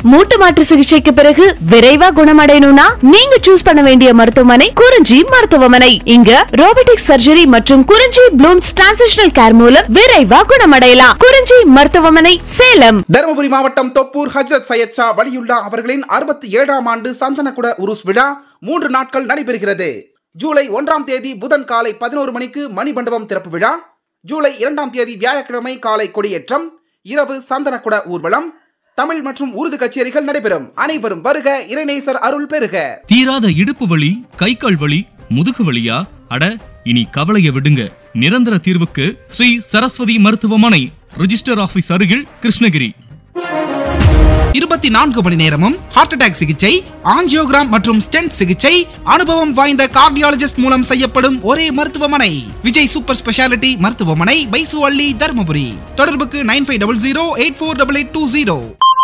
மூட்டு மாற்று சிகிச்சைக்கு பிறகு விரைவா குணமடையணும்னா நீங்க சூஸ் பண்ண வேண்டிய மருத்துவமனை குறிஞ்சி மருத்துவமனை. இங்க ரோபோட்டிக் சர்ஜரி மற்றும் குறிஞ்சி ப்ளூம்ஸ் டிரான்சிஷனல் கேர் மூலம் விரைவா குணமடையலாம். குறிஞ்சி மருத்துவமனை, சேலம். தருமபுரி மாவட்டம் தொப்பூர் ஹஜ்ரத் சையத் ஷா வலியுல்லா அவர்களின் 67ஆம் ஆண்டு சந்தனக்குட உருஸ் விழா 3 நாட்கள் நடைபெறுகிறது. ஜூலை 1ஆம் தேதி புதன் காலை 11 மணிக்கு மணிமண்டபம் திறப்பு விழா. ஜூலை 2ஆம் தேதி வியாழக்கிழமை காலை கொடியேற்றம், இரவு சந்தனக்குட ஊர்வலம், தமிழ் மற்றும் உருது கச்சேரிகள் நடைபெறும். அனைவரும் வருக, இறைநேசர் அருள் பெறுக. தீராத இடுப்பு வலி, கை கால் வலி, முதுகு வலியா? அட, இனி கவலைய விடுங்க. நிரந்தர தீர்வுக்கு ஸ்ரீ சரஸ்வதி மருத்துவமனை, ரிஜிஸ்டர் ஆபீஸ் அருகில், கிருஷ்ணகிரி. 24 மணி நேரமும் ஹார்ட் அட்டாக் சிகிச்சை, ஆஞ்சியோகிராம் மற்றும் ஸ்டென்ட் சிகிச்சை அனுபவம் வாய்ந்த கார்டியாலஜிஸ்ட் மூலம் செய்யப்படும் ஒரே மருத்துவமனை விஜய் சூப்பர் ஸ்பெஷாலிட்டி மருத்துவமனை, பைசுவள்ளி, தருமபுரி. தொடர்புக்கு 9500848820.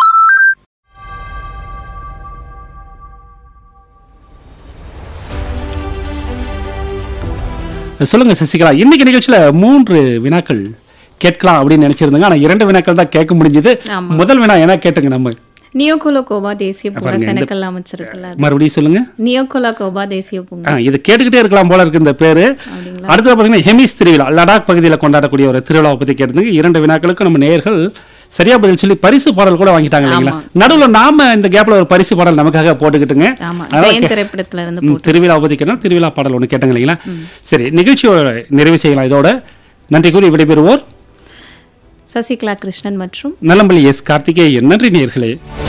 சொல்லுங்க சசிகலா, இன்னைக்கு நிகழ்ச்சியில 3 வினாக்கள் கேட்கலாம் அப்படின்னு நினைச்சிருந்தாங்க. ஆனா 2 வினாக்கள் தான் கேட்க முடிஞ்சது. முதல் வினா என்ன கேட்டுங்க? நம்ம நியோகுலகோபா தேசிய பூங்கா செனகல் அமைச்சிருக்கல, மறுபடியும் சொல்லுங்க. நியோகுலகோபா தேசிய பூங்கா. இது கேட்டுக்கிட்டே இருக்கலாம் போல இருக்கு இந்த பேரு. அடுத்தது பாத்தீங்கன்னா ஹெமிஸ் திருவிழா, லடாக் பகுதியில் கொண்டாடக்கூடிய ஒரு திருவிழாவை பத்தி கேட்டிருந்தாங்க. 2 வினாக்களுக்கு நம்ம நேயர்கள் சரியா பதில் சொல்லி பரிசு பாடல் கூட வாங்கிட்டாங்க இல்லைங்களா? நடுவுல நாம இந்த கேப்ல ஒரு பரிசு பாடல் நமக்காக போட்டுக்கிட்டுங்க. திருவிழா பத்தி கேட்டோம், திருவிழா பாடல் ஒண்ணு கேட்டாங்க இல்லைங்களா? சரி, நிகழ்ச்சியோட நிறைவு செய்யலாம். இதோட நன்றி கூறி விடைபெறுவோர் சசிகலா கிருஷ்ணன் மற்றும் நலம்பள்ளி எஸ் கார்த்திகேயன். நன்றி நேயர்களே.